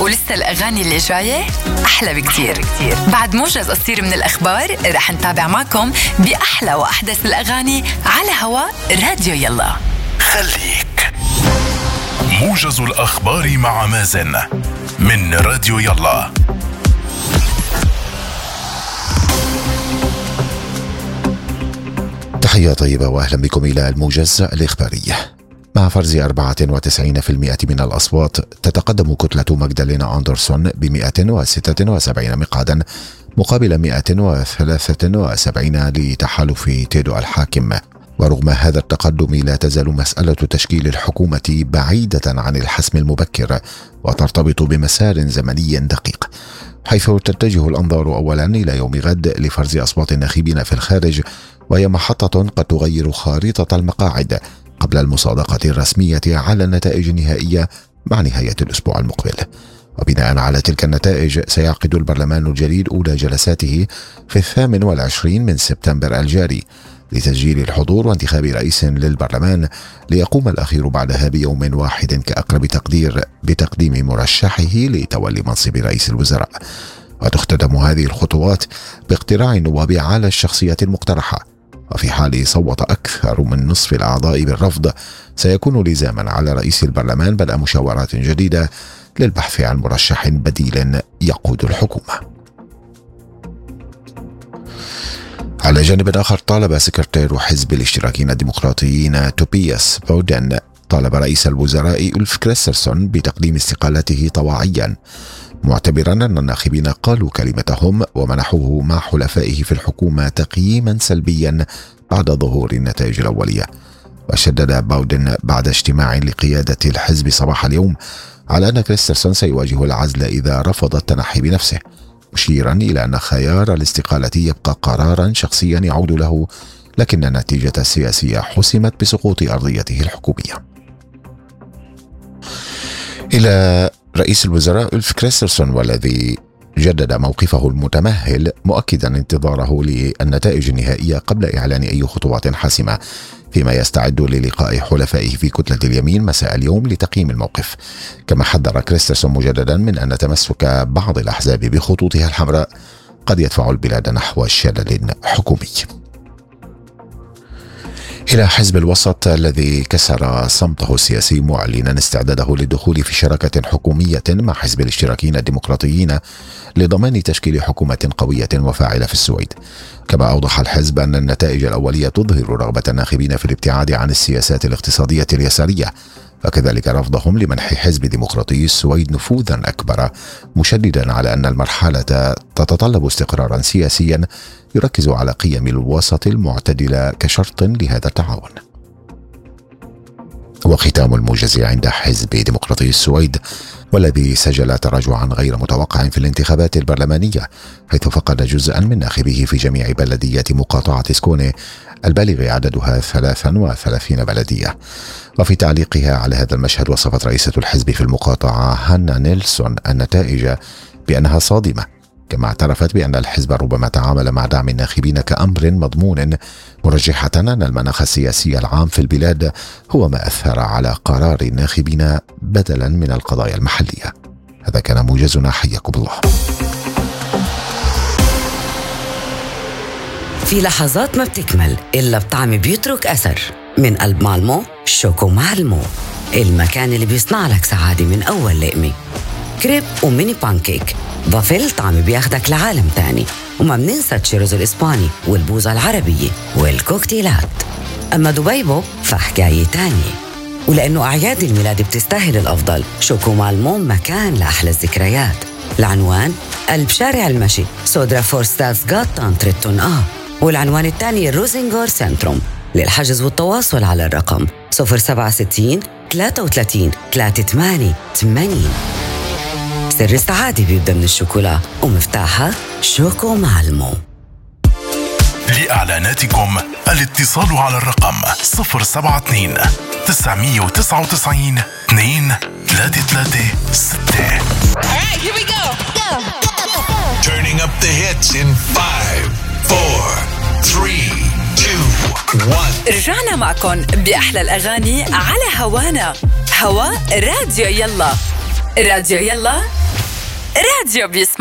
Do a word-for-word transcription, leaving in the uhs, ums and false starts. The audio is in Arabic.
ولسه الأغاني اللي جاية أحلى بكتير. بعد موجز قصير من الأخبار رح نتابع معكم بأحلى وأحدث الأغاني على هواء راديو يلا. خليك موجز الأخبار مع مازن من راديو يلا. تحية طيبة وأهلا بكم إلى الموجز الإخباري. مع فرز أربعة وتسعين بالمئة من الأصوات تتقدم كتلة ماغدالينا أندرسون بمئة وستة وسبعين مقعدا مقابل مئة وثلاثة وسبعين لتحالف تيدو الحاكم. ورغم هذا التقدم لا تزال مسألة تشكيل الحكومة بعيدة عن الحسم المبكر وترتبط بمسار زمني دقيق، حيث تتجه الأنظار أولا إلى يوم غد لفرز أصوات الناخبين في الخارج، وهي محطة قد تغير خارطة المقاعد قبل المصادقة الرسمية على النتائج النهائية مع نهاية الأسبوع المقبل. وبناء على تلك النتائج سيعقد البرلمان الجديد أولى جلساته في الثامن والعشرين من سبتمبر الجاري لتسجيل الحضور وانتخاب رئيس للبرلمان، ليقوم الأخير بعدها بيوم واحد كأقرب تقدير بتقديم مرشحه لتولي منصب رئيس الوزراء. وتختتم هذه الخطوات باقتراع النواب على الشخصية المقترحة، وفي حال صوت أكثر من نصف الأعضاء بالرفض سيكون لزاما على رئيس البرلمان بدء مشاورات جديدة للبحث عن مرشح بديل يقود الحكومة. على جانب آخر، طالب سكرتير حزب الاشتراكيين الديمقراطيين توبياس بودن طالب رئيس الوزراء أولف كريسترسون بتقديم استقالته طواعيا، معتبرا أن الناخبين قالوا كلمتهم ومنحوه مع حلفائه في الحكومة تقييما سلبيا بعد ظهور النتائج الأولية. وشدد باودن بعد اجتماع لقيادة الحزب صباح اليوم على أن كريسترسون سيواجه العزل إذا رفض التنحي بنفسه، مشيرا إلى أن خيار الاستقالة يبقى قرارا شخصيا يعود له، لكن النتيجة السياسية حسمت بسقوط أرضيته الحكومية. إلى رئيس الوزراء أولف كريسترسون، والذي جدد موقفه المتمهل مؤكدا انتظاره للنتائج النهائية قبل إعلان أي خطوات حاسمة، فيما يستعد للقاء حلفائه في كتلة اليمين مساء اليوم لتقييم الموقف. كما حذر كريسترسون مجددا من أن تمسك بعض الأحزاب بخطوطها الحمراء قد يدفع البلاد نحو شلل حكومي. إلى حزب الوسط، الذي كسر صمته السياسي معلنا استعداده للدخول في شراكة حكومية مع حزب الاشتراكيين الديمقراطيين لضمان تشكيل حكومة قوية وفاعلة في السويد. كما أوضح الحزب أن النتائج الأولية تظهر رغبة الناخبين في الابتعاد عن السياسات الاقتصادية اليسارية، وكذلك رفضهم لمنح حزب ديمقراطي السويد نفوذا أكبر، مشددا على أن المرحلة تتطلب استقرارا سياسيا يركز على قيم الوسط المعتدلة كشرط لهذا التعاون. وختام الموجز عند حزب ديمقراطي السويد، والذي سجل تراجعا غير متوقع في الانتخابات البرلمانية، حيث فقد جزءا من ناخبيه في جميع بلديات مقاطعة سكوني البالغ عددها ثلاث وثلاثين بلدية. وفي تعليقها على هذا المشهد، وصفت رئيسة الحزب في المقاطعة هانا نيلسون النتائج بأنها صادمة، كما اعترفت بأن الحزب ربما تعامل مع دعم الناخبين كأمر مضمون، مرجحة أن المناخ السياسي العام في البلاد هو ما أثر على قرار الناخبين بدلا من القضايا المحلية. هذا كان موجزنا، حياكم الله. في لحظات ما بتكمل إلا بطعم بيترك أثر. من قلب مالمو شوكو مالمو، المكان اللي بيصنع لك سعادة من أول لقمة. كريب وميني بانكيك، بافل طعم بياخدك لعالم تاني. وما بننسى التشيروز الإسباني والبوزة العربية والكوكتيلات. أما دبيبو فحكاية تانية، ولأنه أعياد الميلاد بتستاهل الأفضل، شوكو مالمو مكان لأحلى الذكريات. العنوان قلب شارع المشي، سودرا فورستاس غاتان تريتون آه والعنوان الثاني الروزنغور سنتروم. للحجز والتواصل على الرقم صفر سبعة ستين ثلاثة وثلاثين ثلاثة ثمانية ثمانين. سر السعادة بيبدأ من الشوكولا، ومفتاحها شوكو مالمو. لإعلاناتكم الاتصال على الرقم صفر سبعة اثنين تسعمية وتسعة وتسعين اثنين ثلاثة ثلاثة ستة. Alright, here we go. Go. Turning up the hits in five, four, three, two, one. رجعنا معكم بأحلى الأغاني على هوانا، هوا راديو يلا. راديو يلا راديو بيسمع.